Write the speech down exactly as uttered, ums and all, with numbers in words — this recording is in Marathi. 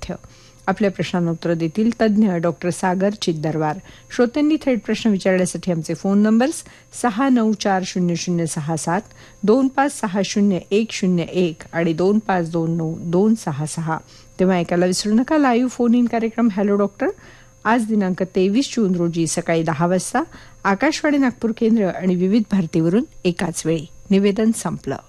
आरोग्य. आपल्या प्रश्नांना उत्तर देतील तज्ज्ञ डॉक्टर सागर चिद्दरवार. श्रोत्यांनी थेट प्रश्न विचारण्यासाठी आमचे फोन नंबर्स सहा नऊ चार शून्य शून्य सहा सात, दोन पाच सहा शून्य एक शून्य एक आणि दोन पाच दोन नऊ दोन सहा सहा. तेव्हा ऐकायला विसरू नका लाईव्ह फोन इन कार्यक्रम हॅलो डॉक्टर. आज दिनांक तेवीस जून रोजी सकाळी दहा वाजता आकाशवाणी नागपूर केंद्र आणि विविध भारतीवरून एकाच वेळी. निवेदन संपलं.